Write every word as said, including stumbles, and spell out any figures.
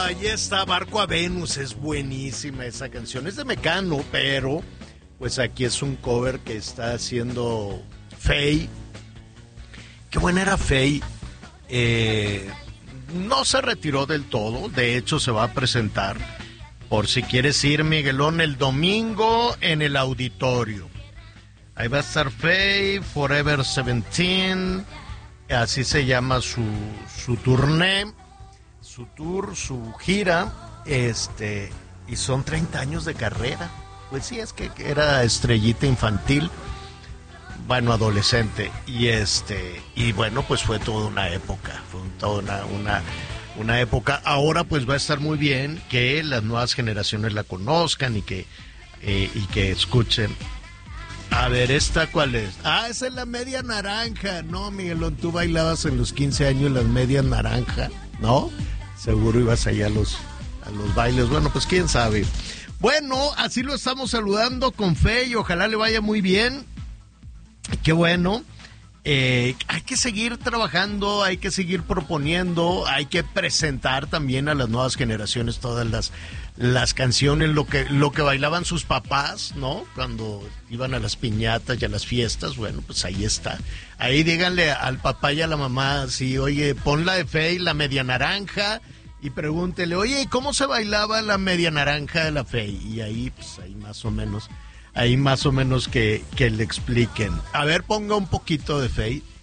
ahí está, Barco a Venus, es buenísima esa canción, es de Mecano, pero pues aquí es un cover que está haciendo Faye. Qué buena era Faye. Eh, no se retiró del todo, de hecho se va a presentar, por si quieres ir, Miguelón, el domingo en el auditorio. Ahí va a estar Faye, Forever Seventeen, así se llama su, su tourné, su tour, su gira, este, y son treinta años de carrera. Pues sí, es que era estrellita infantil, bueno, adolescente, y este, y bueno, pues fue toda una época, fue toda una, una, una época. Ahora pues va a estar muy bien que las nuevas generaciones la conozcan y que, eh, y que escuchen. A ver, ¿esta cuál es? Ah, esa es la media naranja. No, Miguelón, tú bailabas en los quince años las medias naranja, ¿no? Seguro ibas allá a los, a los bailes. Bueno, pues quién sabe. Bueno, así lo estamos saludando con fe y ojalá le vaya muy bien. Qué bueno. Eh, hay que seguir trabajando, hay que seguir proponiendo, hay que presentar también a las nuevas generaciones todas las, las canciones, lo que, lo que bailaban sus papás, ¿no? Cuando iban a las piñatas y a las fiestas, bueno, pues ahí está. Ahí díganle al papá y a la mamá, sí, oye, pon la de Faye, la media naranja, y pregúntele, oye, ¿cómo se bailaba la media naranja de la Faye? Y ahí, pues ahí más o menos... Ahí más o menos que, que le expliquen. A ver, ponga un poquito de Faye.